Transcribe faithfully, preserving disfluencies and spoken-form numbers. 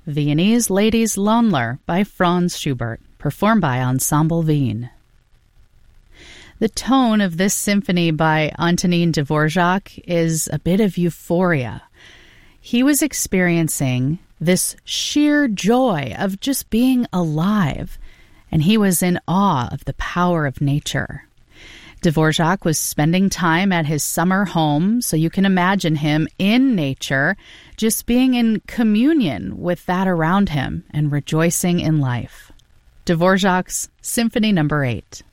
Viennese Ladies Lohnler by Franz Schubert, performed by Ensemble Wien. The tone of this symphony by Antonin Dvorak is a bit of euphoria. He was experiencing this sheer joy of just being alive, and he was in awe of the power of nature. Dvorak was spending time at his summer home, so you can imagine him in nature, just being in communion with that around him and rejoicing in life. Dvorak's Symphony Number eight.